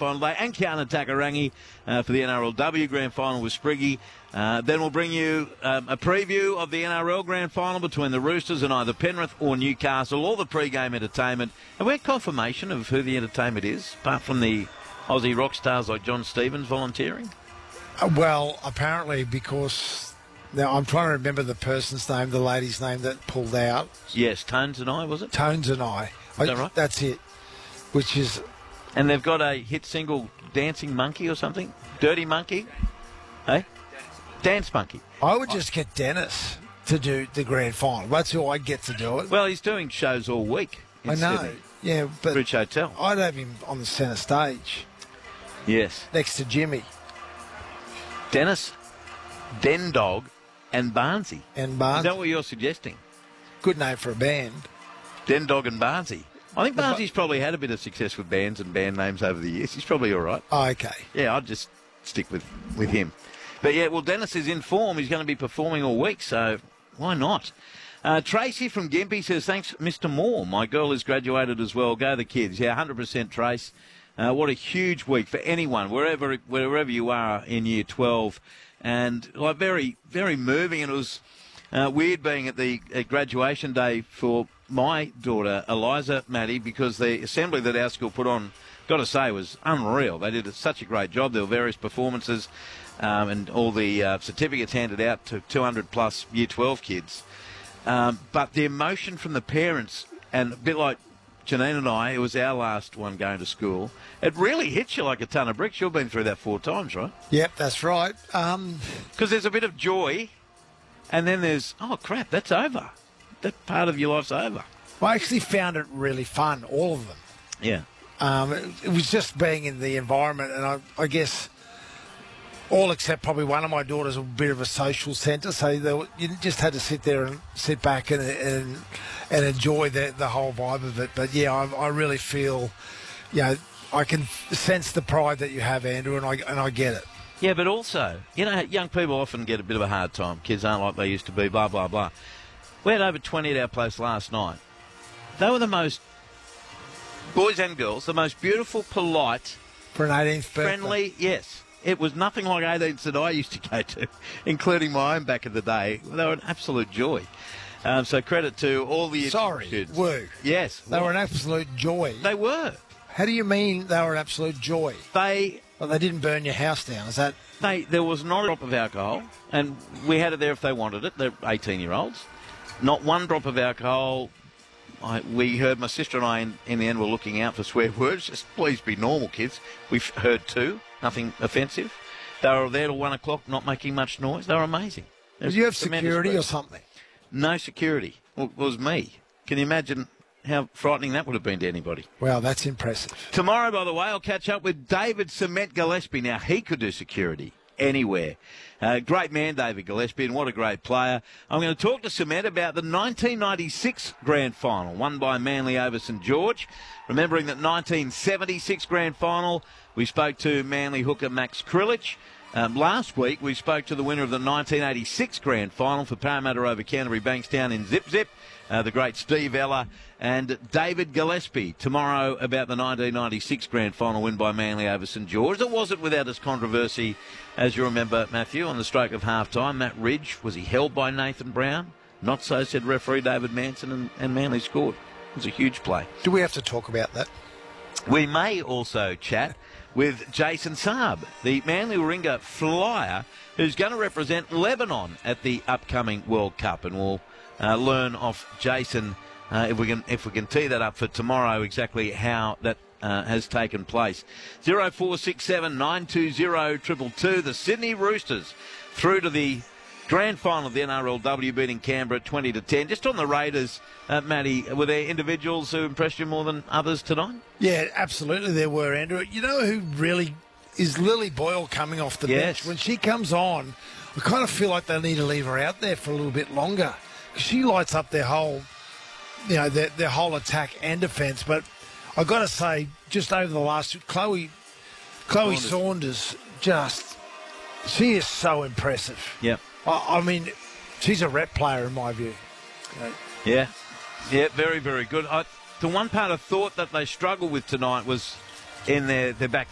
final day, and Kiana Takarangi for the NRLW Grand Final with Spriggy. Then we'll bring you a preview of the NRL Grand Final between the Roosters and either Penrith or Newcastle, all the pre-game entertainment. Have we had confirmation of who the entertainment is, apart from the Aussie rock stars like John Stevens volunteering? Well, apparently, because now I'm trying to remember the person's name, the lady's name that pulled out. Yes, Tones and I, was it? Tones and I. Is that right? That's it. Which is... And they've got a hit single, Dancing Monkey or something? Dirty Monkey? Hey? Dance Monkey. I would just get Dennis to do the grand final. That's who I'd get to do it. Well, he's doing shows all week in I know. Sydney. Yeah, but Bridge Hotel. I'd have him on the centre stage Yes. next to Jimmy Dennis, Den Dog, and Barnsey. and Is Barnes. that what you're suggesting? Good name for a band. Den Dog and Barnsey. I think Barnsey's probably had a bit of success with bands and band names over the years. He's probably all right. Oh, okay. Yeah, I'd just stick with him. But yeah, well, Dennis is in form. He's going to be performing all week, so why not? Tracy from Gympie says, thanks, Mr. Moore. My girl is graduated as well. Go the kids. Yeah, 100% Trace. What a huge week for anyone, wherever you are in Year 12. And like very, very moving. And it was weird being at graduation day for my daughter, Eliza, Maddie, because the assembly that our school put on, got to say, was unreal. They did such a great job. There were various performances and all the certificates handed out to 200-plus Year 12 kids. But the emotion from the parents, and a bit like Janine and I, it was our last one going to school, it really hits you like a ton of bricks. You've been through that 4 times, right? Yep, that's right. Because there's a bit of joy, and then there's, oh, crap, that's over. That part of your life's over. I actually found it really fun, all of them. Yeah. It was just being in the environment, and I guess all except probably one of my daughters a bit of a social centre, so you just had to sit there and sit back and enjoy the whole vibe of it. But yeah, I really feel, I can sense the pride that you have, Andrew, and I get it. Yeah, but also, young people often get a bit of a hard time. Kids aren't like they used to be, blah, blah, blah. We had over 20 at our place last night. They were the most, boys and girls, the most beautiful, polite, for an 18th birthday. friendly, yes. It was nothing like 18s that I used to go to, including my own back in the day. They were an absolute joy. So credit to all the students. Woo. Yes. They were an absolute joy. They were. How do you mean they were an absolute joy? They didn't burn your house down, is that? There was not a drop of alcohol, and we had it there if they wanted it. They're 18-year-olds. Not one drop of alcohol. We heard, my sister and I, in the end, were looking out for swear words. Just please be normal, kids. We've heard 2, nothing offensive. They were there till 1 o'clock, not making much noise. They were amazing. Did you have security or something? No security. Well, it was me. Can you imagine how frightening that would have been to anybody? Wow, that's impressive. Tomorrow, by the way, I'll catch up with David Cement Gillespie. Now, he could do security anywhere. Great man, David Gillespie, and what a great player. I'm going to talk to Cement about the 1996 Grand Final, won by Manly over St George. Remembering that 1976 Grand Final, we spoke to Manly hooker Max Krilich. Last week, we spoke to the winner of the 1986 Grand Final for Parramatta over Canterbury Bankstown in Zip Zip, the great Steve Ella, and David Gillespie tomorrow about the 1996 Grand Final win by Manly over St George. It wasn't without its controversy, as you remember, Matthew, on the stroke of half-time. Matt Ridge, was he held by Nathan Brown? Not so, said referee David Manson, and Manly scored. It was a huge play. Do we have to talk about that? We may also chat with Jason Saab, the Manly Warringah flyer, who's going to represent Lebanon at the upcoming World Cup, and we'll learn off Jason if we can tee that up for tomorrow exactly how that has taken place. 0467 920 222. The Sydney Roosters through to the grand final of the NRLW, beating Canberra 20-10. Just on the Raiders, Matty, were there individuals who impressed you more than others tonight? Yeah, absolutely there were, Andrew. You know who really is Lily Boyle coming off the bench? When she comes on, I kind of feel like they need to leave her out there for a little bit longer, because she lights up their whole, their whole attack and defence. But I got to say, just over the last, Chloe Saunders, she is so impressive. Yeah. I mean, she's a rep player in my view. Yeah, very, very good. The one part I thought that they struggled with tonight was in their back